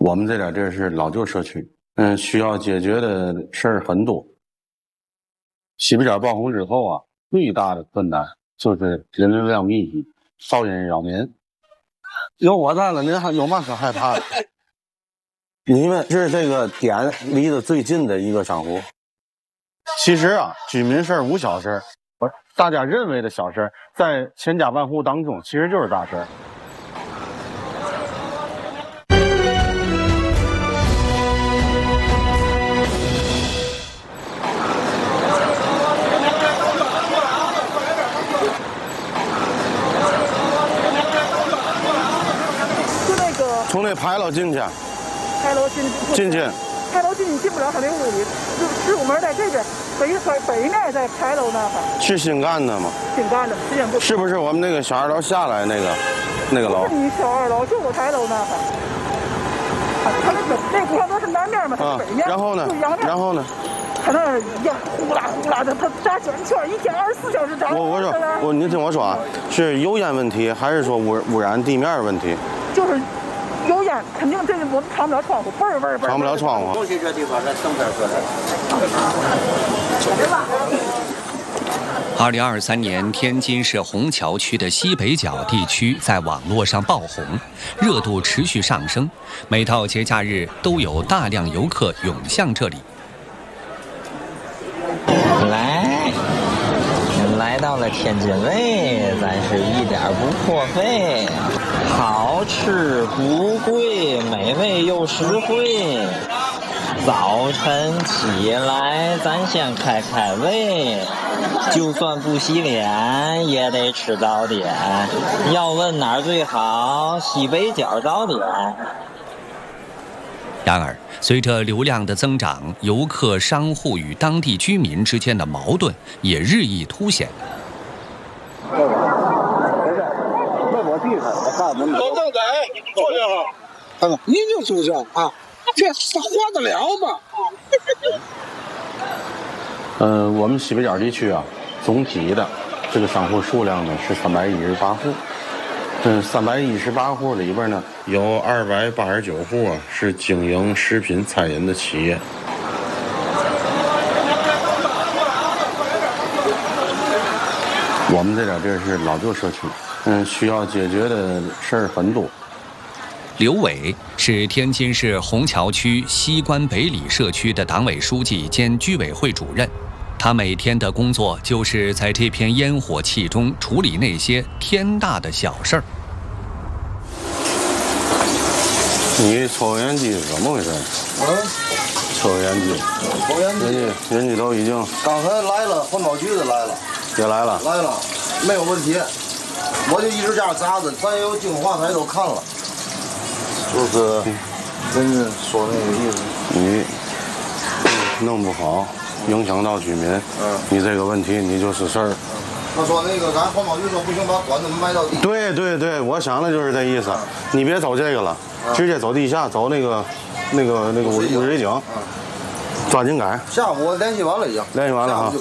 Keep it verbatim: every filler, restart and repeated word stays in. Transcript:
我们这点地儿是老旧社区，嗯，需要解决的事儿很多。西北角爆红之后啊，最大的困难就是人流量密集，噪音扰民。有我在了，您还有嘛可害怕的？你们是这个点离得最近的一个商户。其实啊，居民事儿无小事，大家认为的小事，在千家万户当中，其实就是大事。 就那个从那牌楼进去， 牌楼进进去。 牌楼进去进不了他那屋里，就十五门在这边，北北北面在牌楼那哈。 是新干的吗？ 新干的，时间不。 是不是我们那个小二楼下来那个那个楼？ 不是你小二楼，就我牌楼那哈。他那个那股上都是南面嘛，他是北面。 然后呢？然后呢？ 他那儿呀呼啦呼啦的，他扎卷圈，一天二十四小时扎。 我我说我您听我说啊，是油烟问题还是说污污染地面问题？ 就是。油烟肯定这个我们敞不了窗户，味儿味儿味儿。 敞不了窗户。 东西这地方咱正边说的。 二零二三年，天津市虹桥区的西北角地区在网络上爆红，热度持续上升。每到节假日，都有大量游客涌向这里。 来，来到了天津卫，咱是一点不破费。好吃不贵，美味又实惠。早晨起来，咱先开开胃，就算不洗脸也得吃早点。要问哪儿最好，西北角早点。 然而，随着流量的增长，游客、商户与当地居民之间的矛盾也日益凸显。 老邓仔，坐下好。啊，你就坐下啊，这花得了吗？ 呃，我们西北角地区啊，总体的这个商户数量呢是三百一十八户。嗯，三百一十八户里边呢，有二百八十九户啊是经营食品餐饮的企业。我们这点地儿是老旧社区。嗯，需要解决的事儿很多。 刘伟是天津市虹桥区西关北里社区的党委书记兼居委会主任，他每天的工作就是在这片烟火气中处理那些天大的小事儿。 你抽烟机是怎么回事？ 嗯， 抽烟机， 抽烟机， 人家人家都已经刚才来了，环保局的来了， 也来了， 来了，没有问题。我就一直这样砸着，咱有净化台都看了，就是人家说那个意思， 你弄不好影响到居民，嗯，你这个问题你就是事儿。嗯， 他说那个咱环保局说不行，把管子埋到地。 对对对，我想的就是这意思，你别走这个了，直接走地下，走那个那个那个污污水井，抓紧改。 下午我联系完了已经， 联系完了啊。